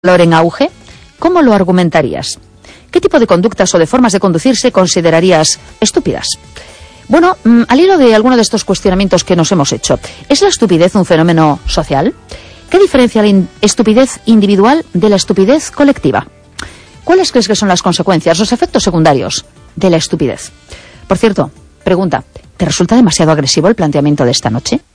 valor en auge, ¿cómo lo argumentarías? ¿Qué tipo de conductas o de formas de conducirse considerarías estúpidas? Bueno, al hilo de alguno de estos cuestionamientos que nos hemos hecho, ¿es la estupidez un fenómeno social? ¿Qué diferencia la estupidez individual de la estupidez colectiva? ¿Cuáles crees que son las consecuencias, los efectos secundarios de la estupidez? Por cierto, pregunta, ¿te resulta demasiado agresivo el planteamiento de esta noche?